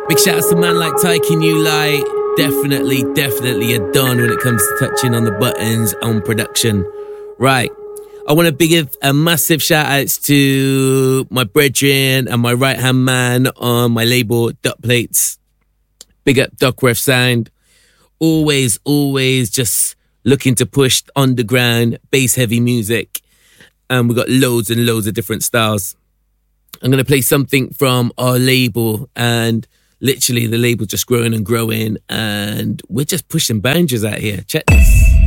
Big shout out to man like Tyke New Light. Definitely a don when it comes to touching on the buttons on production. Right. I want to give a massive shout outs to my brethren and my right hand man on my label, Duck Plates. Big up Duckworth Sound. Always just looking to push underground, bass heavy music. And we've got loads and loads of different styles. I'm going to play something from our label, and literally the label just growing and growing, and we're just pushing boundaries out here. Check this.